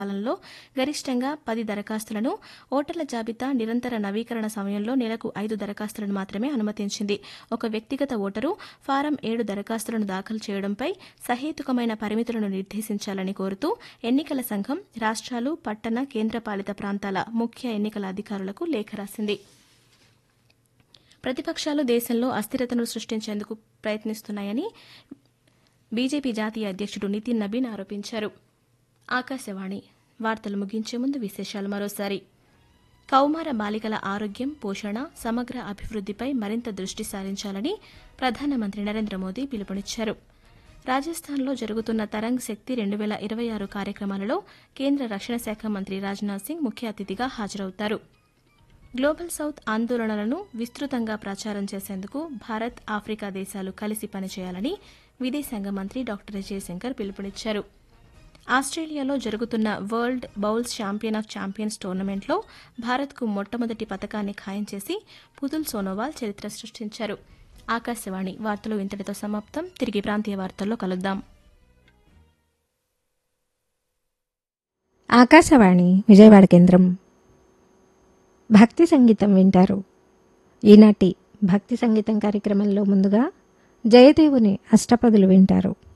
కాలంలో గరిష్టంగా 10 దరఖాస్తులను, ఓటర్ల జాబితా నిరంతర నవీకరణ సమయంలో నెలకు 5 దరఖాస్తులను మాత్రమే అనుమతించింది. ఒక వ్యక్తిగత ఓటరు ఫారం 7 దరఖాస్తులను దాఖలు చేయడంపై సహేతుకమైన పరిమితులను నిర్దేశించాలని కోరుతూ ఎన్నికల సంఘం రాష్ట్రాలు, పట్టణ, కేంద్రపాలిత ప్రాంతాల ముఖ్య ఎన్నికల అధికారులకు లేఖ రాసింది. ప్రతిపక్షాలు దేశంలో అస్థిరతను సృష్టించేందుకు ప్రయత్నిస్తున్నాయని బీజేపీ జాతీయ అధ్యక్షుడు నితిన్ నబీన్ ఆరోపించారు. ఆకాశవాణి వార్తలు ముగించే ముందు విశేషాలు మరోసారి. కౌమార బాలికల ఆరోగ్యం, పోషణ, సమగ్ర అభివృద్దిపై మరింత దృష్టి సారించాలని ప్రధానమంత్రి నరేంద్ర మోదీ పిలుపునిచ్చారు. రాజస్థాన్లో జరుగుతున్న తరంగ్ శక్తి 2026 కార్యక్రమాలలో కేంద్ర రక్షణ శాఖ మంత్రి రాజ్నాథ్ సింగ్ ముఖ్య అతిథిగా హాజరవుతారు. గ్లోబల్ సౌత్ ఆందోళనలను విస్తృతంగా ప్రచారం చేసేందుకు భారత్, ఆఫ్రికా దేశాలు కలిసి పనిచేయాలని విదేశాంగ మంత్రి డాక్టర్ జయశంకర్ పిలుపునిచ్చారు. ఆస్ట్రేలియాలో జరుగుతున్న world bowls champion of champions టోర్నమెంట్లో భారత్కు మొట్టమొదటి పతకాన్ని ఖాయం చేసి పుతుల్ సోనోవాల్ చరిత్ర సృష్టించారు. ఆకాశవాణి వార్తలు ఇంతటితో సమాప్తం. తిరిగి ప్రాంతీయ వార్తల్లో కలుద్దాం. ఆకాశవాణి విజయవాడ కేంద్రం. భక్తి సంగీతం వింటారు. ఈనాటి భక్తి సంగీతం కార్యక్రమంలో ముందుగా జయదేవుని అష్టపదులు వింటారు.